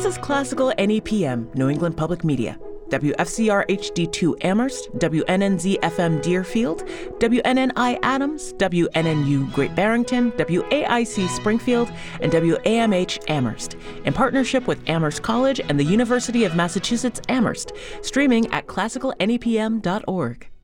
This is Classical NEPM, New England Public Media. WFCR HD2 Amherst, WNNZ FM Deerfield, WNNI Adams, WNNU Great Barrington, WAIC Springfield, and WAMH Amherst, in partnership with Amherst College and the University of Massachusetts Amherst, streaming at classicalnepm.org.